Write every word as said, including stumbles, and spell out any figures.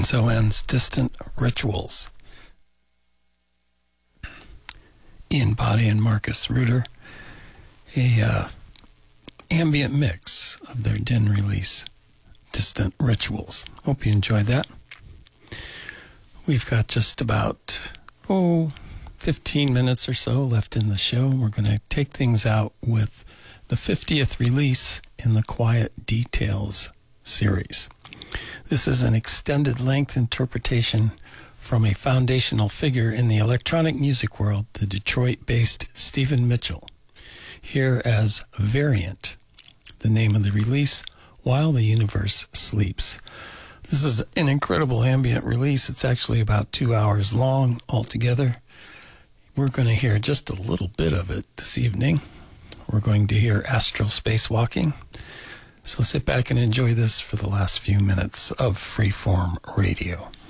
And so ends Distant Rituals. Ian Boddy and Marcus Reuter, a uh, ambient mix of their D I N release, Distant Rituals. Hope you enjoyed that. We've got just about, oh, fifteen minutes or so left in the show. We're going to take things out with the fiftieth release in the Quiet Details series. This is an extended-length interpretation from a foundational figure in the electronic music world, the Detroit-based Stephen Mitchell. Here as Variant, the name of the release, While the Universe Sleeps. This is an incredible ambient release. It's actually about two hours long altogether. We're going to hear just a little bit of it this evening. We're going to hear Astral Spacewalking. So sit back and enjoy this for the last few minutes of Freeform Radio.